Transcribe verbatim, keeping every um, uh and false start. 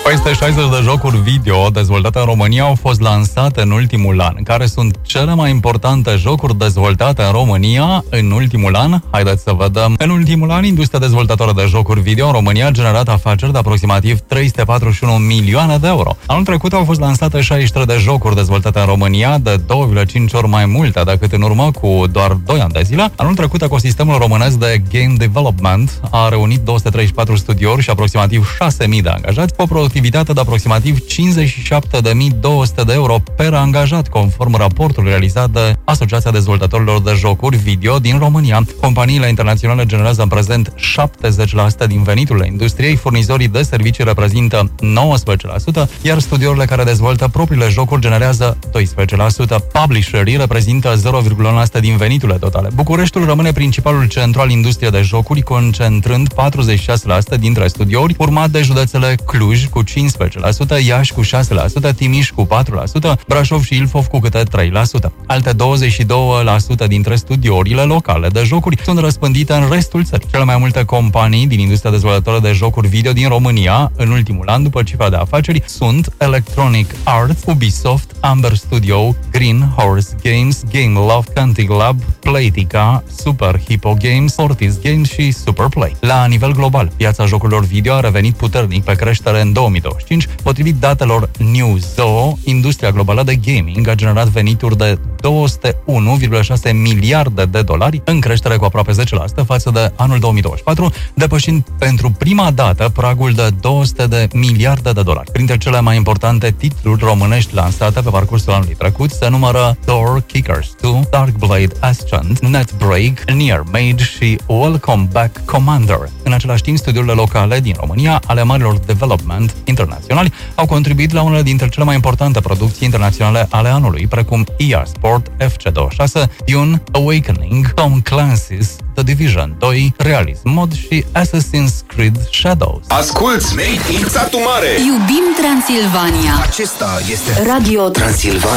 Peste șaizeci de jocuri video dezvoltate în România au fost lansate în ultimul an. Care sunt cele mai importante jocuri dezvoltate în România în ultimul an? Haideți să vedem. În ultimul an, industria dezvoltătoare de jocuri video în România a generat afaceri de aproximativ trei sute patruzeci și unu milioane de euro. Anul trecut au fost lansate șaizeci și trei de jocuri dezvoltate în România, de două virgulă cinci ori mai multe decât în urmă cu doar doi ani de zile. Anul trecut, ecosistemul românesc de game development a reunit două sute treizeci și patru studiouri și aproximativ șase mii de angajați, cu o productivitate de aproximativ cincizeci și șapte de mii două sute de euro per angajat, conform raportului realizat de Asociația Dezvoltatorilor de Jocuri Video din România. Companiile internaționale generează în prezent șaptezeci la sută din veniturile industriei, furnizorii de servicii reprezintă nouăsprezece la sută, iar studiourile care dezvoltă propriile jocuri generează doisprezece la sută. Publisherii reprezintă zero virgulă unu la sută din veniturile totale. Bucureștiul rămâne principalul centru al industriei de jocuri, concentrând patruzeci și șase la sută dintre studiouri, urmat de județele Cluj cu cincisprezece la sută, Iași cu șase la sută, Timiș cu patru la sută, Brașov și Ilfov cu câte trei la sută. Alte douăzeci și doi la sută dintre studiourile locale de jocuri sunt răspândite în restul țării. Cele mai multe companii din industria dezvoltătoare de jocuri video din România în ultimul an, după cifra de afaceri, sunt Electronic Arts, Ubisoft, Amber Studio, Green Horse Games, Game Loft, Cantic Lab, Playtika, Super Hippo Games, Fortis Games și Superplay. La nivel global, piața jocurilor video a revenit puternic pe creștere în două mii douăzeci și cinci. Potrivit datelor Newzoo, industria globală de gaming a generat venituri de două sute unu virgulă șase miliarde de dolari, în creștere cu aproape zece la sută față de anul două mii douăzeci și patru, depășind pentru prima dată pragul de două sute de miliarde de dolari. Printre cele mai importante titluri românești lansate pe parcursul anului trecut se numără Door Kickers doi, Darkblade Ascent, Netbreak, Nier Mage și Welcome Back Commander. În același timp, studiourile locale din România, ale marilor development internaționali, au contribuit la unele dintre cele mai importante producții internaționale ale anului, precum E A Sport, F C douăzeci și șase, Dune, Awakening, Tom Clancy's The Division doi, Realism Mod și Assassin's Creed Shadows. Asculți Made in Satu Mare! Iubim Transilvania! Acesta este Radio Transilvania.